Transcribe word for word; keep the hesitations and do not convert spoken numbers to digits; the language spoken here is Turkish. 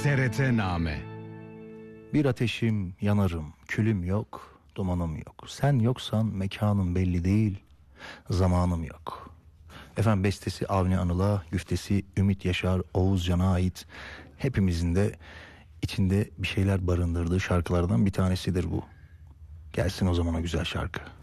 T R T-name. Bir ateşim, yanarım, külüm yok, dumanım yok. Sen yoksan mekanım belli değil, zamanım yok. Efendim bestesi Avni Anıl'a, güftesi Ümit Yaşar Oğuzcan'a ait. Hepimizin de içinde bir şeyler barındırdığı şarkılardan bir tanesidir bu. Gelsin o zaman o güzel şarkı.